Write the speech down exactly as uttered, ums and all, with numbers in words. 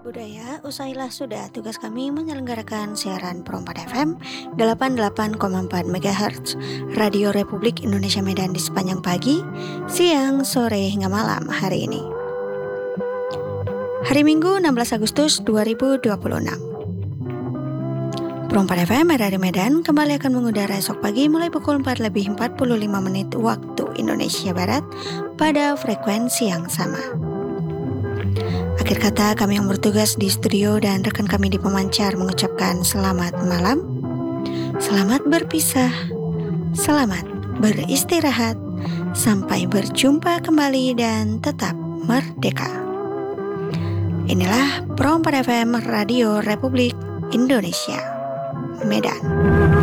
Budaya, usailah sudah tugas kami menyelenggarakan siaran Pro empat F M delapan puluh delapan koma empat megahertz Radio Republik Indonesia Medan di sepanjang pagi, siang, sore, hingga malam hari ini. Hari Minggu enam belas Agustus dua ribu dua puluh enam. Pro empat F M R R I Medan kembali akan mengudara esok pagi mulai pukul empat lebih empat puluh lima menit waktu Indonesia Barat pada frekuensi yang sama. Akhir kata, kami yang bertugas di studio dan rekan kami di pemancar mengucapkan selamat malam, selamat berpisah, selamat beristirahat, sampai berjumpa kembali dan tetap merdeka. Inilah Pro empat F M Radio Republik Indonesia Medan.